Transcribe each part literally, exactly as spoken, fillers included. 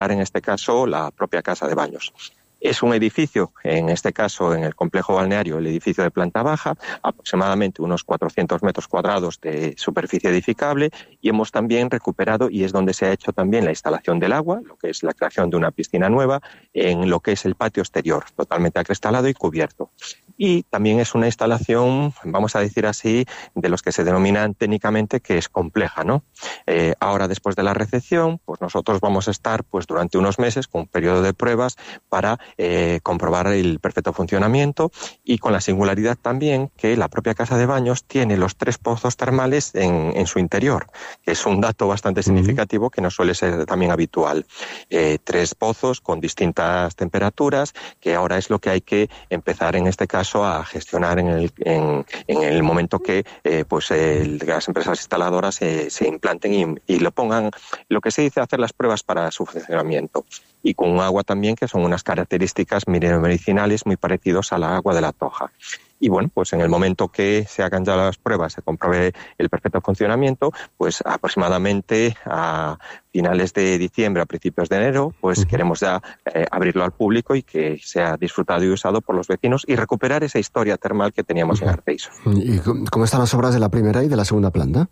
en este caso la propia casa de baños. Es un edificio, en este caso en el complejo balneario, el edificio de planta baja, aproximadamente unos cuatrocientos metros cuadrados de superficie edificable, y hemos también recuperado, y es donde se ha hecho también la instalación del agua, lo que es la creación de una piscina nueva, en lo que es el patio exterior, totalmente acristalado y cubierto. Y también es una instalación, vamos a decir así, de los que se denominan técnicamente que es compleja, ¿no? Eh, ahora, después de la recepción, pues nosotros vamos a estar pues durante unos meses con un periodo de pruebas para eh, comprobar el perfecto funcionamiento, y con la singularidad también que la propia casa de baños tiene los tres pozos termales en, en su interior, que es un dato bastante significativo que no suele ser también habitual. Eh, tres pozos con distintas temperaturas, que ahora es lo que hay que empezar en este caso a gestionar en el, en, en el momento que eh, pues el, las empresas instaladoras eh, se implanten y, y lo pongan, lo que se dice, hacer las pruebas para su funcionamiento. Y con un agua también que son unas características medicinales muy parecidos a la agua de la Toja. Y bueno, pues en el momento que se hagan ya las pruebas, se compruebe el perfecto funcionamiento, pues aproximadamente a finales de diciembre, a principios de enero, pues uh-huh. queremos ya eh, abrirlo al público y que sea disfrutado y usado por los vecinos y recuperar esa historia termal que teníamos uh-huh. en Arteixo. ¿Y cómo están las obras de la primera y de la segunda planta?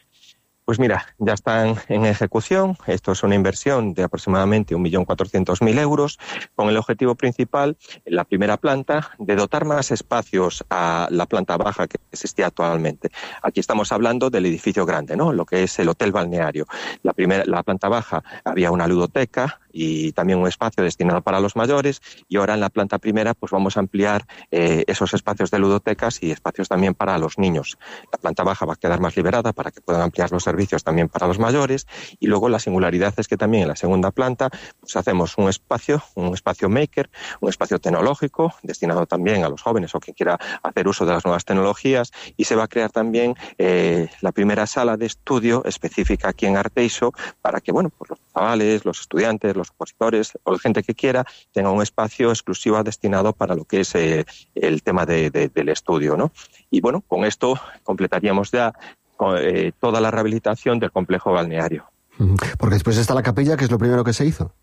Pues mira, ya están en ejecución. Esto es una inversión de aproximadamente un millón cuatrocientos mil euros, con el objetivo principal, en la primera planta, de dotar más espacios a la planta baja que existía actualmente. Aquí estamos hablando del edificio grande, ¿no? Lo que es el hotel balneario. La primera, la planta baja había una ludoteca y también un espacio destinado para los mayores, y ahora en la planta primera pues vamos a ampliar eh, esos espacios de ludotecas y espacios también para los niños. La planta baja va a quedar más liberada para que puedan ampliar los servicios también para los mayores, y luego la singularidad es que también en la segunda planta pues hacemos un espacio, un espacio maker, un espacio tecnológico destinado también a los jóvenes o quien quiera hacer uso de las nuevas tecnologías, y se va a crear también eh, la primera sala de estudio específica aquí en Arteixo para que, bueno, pues los chavales, los estudiantes, los opositores o la gente que quiera tenga un espacio exclusivo destinado para lo que es eh, el tema de, de, del estudio, ¿no? Y bueno, con esto completaríamos ya eh, toda la rehabilitación del complejo balneario. Porque después está la capilla, que es lo primero que se hizo.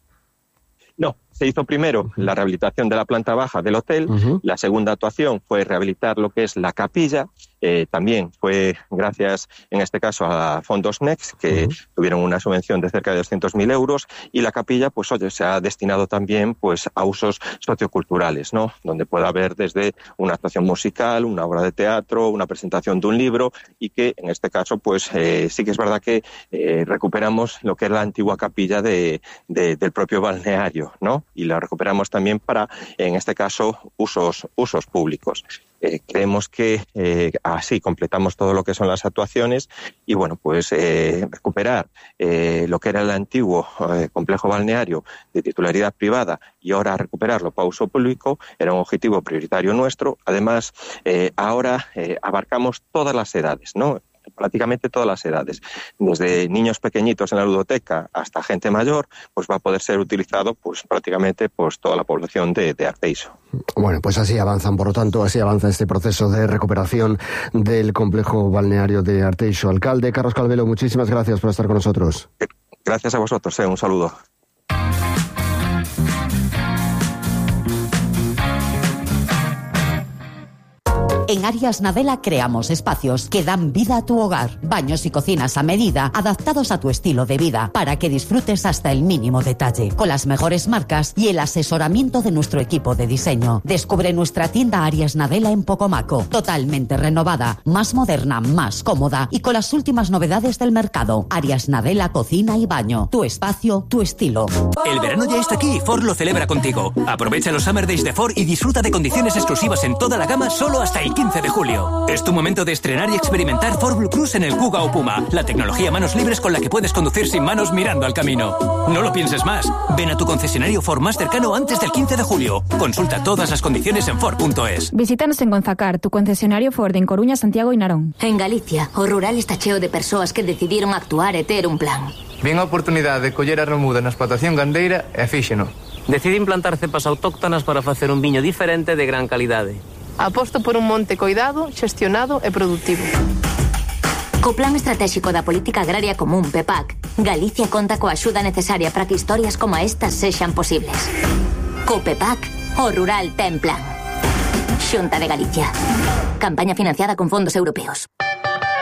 No, se hizo primero la rehabilitación de la planta baja del hotel, uh-huh. la segunda actuación fue rehabilitar lo que es la capilla, eh, también fue gracias, en este caso, a Fondos Next, que uh-huh. tuvieron una subvención de cerca de doscientos mil euros, y la capilla, pues oye, se ha destinado también pues a usos socioculturales, ¿no? Donde pueda haber desde una actuación musical, una obra de teatro, una presentación de un libro, y que en este caso, pues eh, sí que es verdad que eh, recuperamos lo que es la antigua capilla de, de, del propio balneario, ¿no? Y la recuperamos también para, en este caso, usos, usos públicos. Eh, creemos que eh, así completamos todo lo que son las actuaciones y, bueno, pues eh, recuperar eh, lo que era el antiguo eh, complejo balneario de titularidad privada y ahora recuperarlo para uso público era un objetivo prioritario nuestro. Además, eh, ahora eh, abarcamos todas las edades, ¿no? Prácticamente todas las edades, desde niños pequeñitos en la ludoteca hasta gente mayor, pues va a poder ser utilizado pues prácticamente pues toda la población de, de Arteixo. Bueno, pues así avanzan, por lo tanto, así avanza este proceso de recuperación del complejo balneario de Arteixo. Alcalde Carlos Calvelo, muchísimas gracias por estar con nosotros. Gracias a vosotros, eh, un saludo. En Arias Nadella creamos espacios que dan vida a tu hogar. Baños y cocinas a medida, adaptados a tu estilo de vida, para que disfrutes hasta el mínimo detalle. Con las mejores marcas y el asesoramiento de nuestro equipo de diseño. Descubre nuestra tienda Arias Nadella en Pocomaco. Totalmente renovada, más moderna, más cómoda y con las últimas novedades del mercado. Arias Nadella Cocina y Baño. Tu espacio, tu estilo. El verano ya está aquí y Ford lo celebra contigo. Aprovecha los Summer Days de Ford y disfruta de condiciones exclusivas en toda la gama solo hasta el quince de julio. Es tu momento de estrenar y experimentar Ford Blue Cruise en el Kuga o Puma, la tecnología manos libres con la que puedes conducir sin manos mirando al camino. No lo pienses más. Ven a tu concesionario Ford más cercano antes del quince de julio. Consulta todas las condiciones en Ford punto es. Visítanos en Gonzacar, tu concesionario Ford en Coruña, Santiago e Narón. En Galicia, o rural está cheo de persoas que decidiron actuar e ter un plan. Vin a oportunidade de coller a remuda na explotación gandeira e fíxeno. Decide implantar cepas autóctonas para facer un viño diferente de gran calidade. Aposto por un monte coidado, xestionado e productivo. Co Plan Estratégico da Política Agraria Común, P E P A C, Galicia conta coa axuda necesaria para que historias como estas sexan posibles. Copepac, o rural ten plan. Xunta de Galicia. Campaña financiada con fondos europeos.